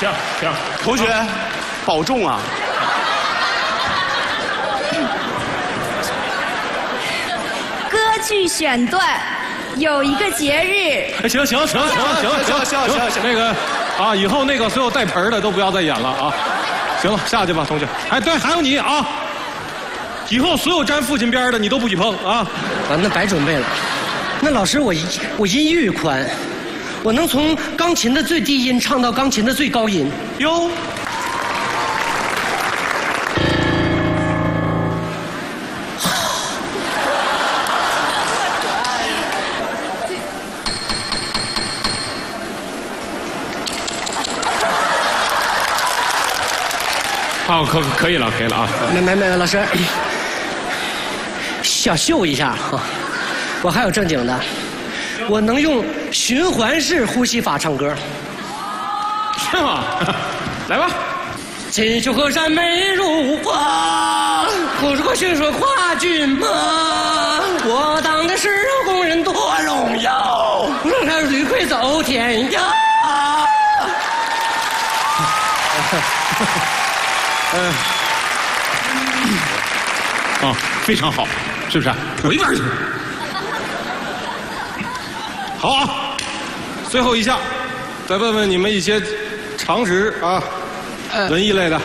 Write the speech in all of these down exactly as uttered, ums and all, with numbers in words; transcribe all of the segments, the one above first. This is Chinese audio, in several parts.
行行， 同学，保重啊！ 歌剧选段，有一个节日。 哎，行行行行行行行行行，那个啊，以后那个所有带盆的都不要再演了啊。行了，下去吧，同学。哎，对，还有你啊，以后所有沾父亲边的你都不许碰啊。 啊，那白准备了。那老师，我我音域宽，我能从钢琴的最低音唱到钢琴的最高音。 哟。 好，可可以了，可以了啊！ 没没没，老师，小秀一下哈，我还有正经的，我能用循环式呼吸法唱歌， 是吗？来吧。 锦绣河山美如画，不是过迅说跨骏马。我当的是工人多荣耀，让驴魁走天涯。 嗯，啊，非常好，是不是？回边去。好啊，最后一项，再问问你们一些常识啊，呃、文艺类的。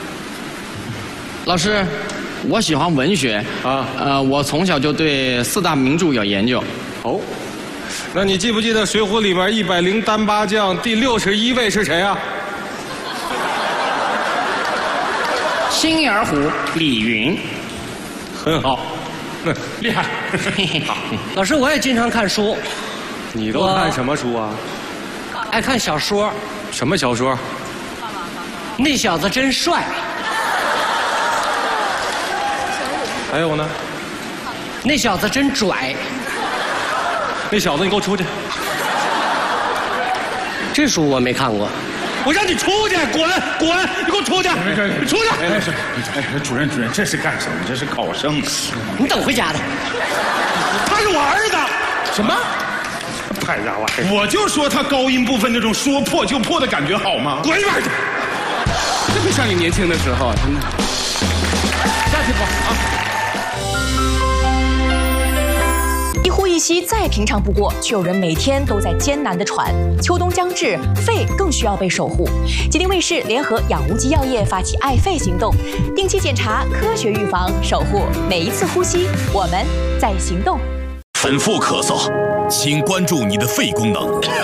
老师，我喜欢文学啊，呃，我从小就对四大名著有研究。 哦，那你记不记得《水浒》里面一百零单八将第六十一位是谁啊？ 新眼虎李云， 很好，厉害。 好，老师，我也经常看书。 你都看什么书啊？ 爱看小说。 什么小说？ 那小子真帅。 还有呢？ 那小子真拽。 那小子，你给我出去！ 这书我没看过。 我让你出去，滚滚！你给我出去！你出去！ 哎，是，哎，主任主任，这是干什么？这是考生。 你等回家的。 他是我儿子。什么？太家伙！我就说他高音部分那种说破就破的感觉好吗？滚一边去！ 真不像你年轻的时候，真的。 下去吧啊！ 一呼一吸再平常不过，却有人每天都在艰难地喘。秋冬将至，肺更需要被守护。吉林卫视联合养无极药业发起爱肺行动，定期检查，科学预防，守护每一次呼吸。我们在行动。 反复咳嗽，请关注你的肺功能。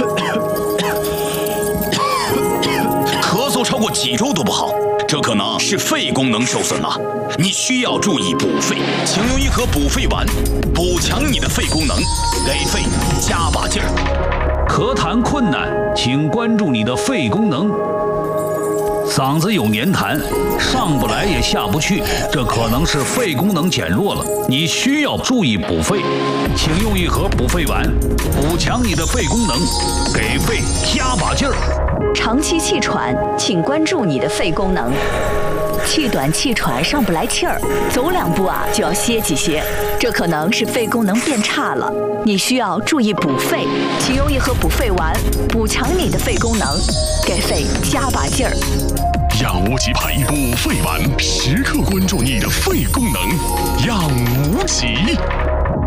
咳嗽超过几周都不好，这可能是肺功能受损了。你需要注意补肺，请用一盒补肺丸，补强你的肺功能，给肺加把劲儿。 咳痰困难，请关注你的肺功能。嗓子有黏痰，上不来也下不去，这可能是肺功能减弱了，你需要注意补肺，请用一盒补肺丸，补强你的肺功能，给肺加把劲儿。 长期气喘，请关注你的肺功能。气短气喘上不来气儿，走两步啊就要歇几歇，这可能是肺功能变差了，你需要注意补肺，请用一盒补肺丸，补强你的肺功能，给肺加把劲儿。 养无极牌补肺丸，时刻关注你的肺功能，养无极。